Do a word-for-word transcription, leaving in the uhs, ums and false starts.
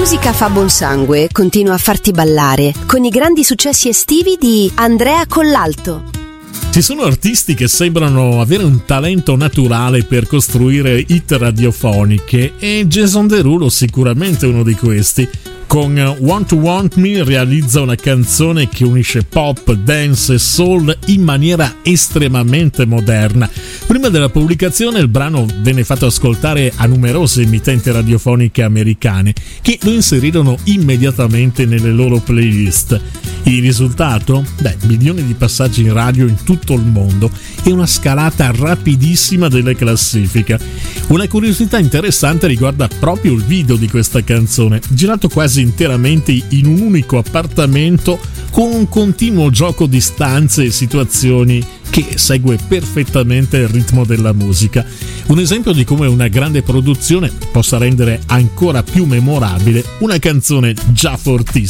musica fa buon sangue, continua a farti ballare con i grandi successi estivi di Andrea Collalto. Ci sono artisti che sembrano avere un talento naturale per costruire hit radiofoniche e Jason Derulo sicuramente è uno di questi. Con Want to Want Me realizza una canzone che unisce pop, dance e soul in maniera estremamente moderna. Prima della pubblicazione il brano venne fatto ascoltare a numerose emittenti radiofoniche americane che lo inserirono immediatamente nelle loro playlist. Il risultato? Beh, milioni di passaggi in radio in tutto il mondo e una scalata rapidissima delle classifiche. Una curiosità interessante riguarda proprio il video di questa canzone, girato quasi interamente in un unico appartamento con un continuo gioco di stanze e situazioni che segue perfettamente il ritmo della musica. Un esempio di come una grande produzione possa rendere ancora più memorabile una canzone già fortissima.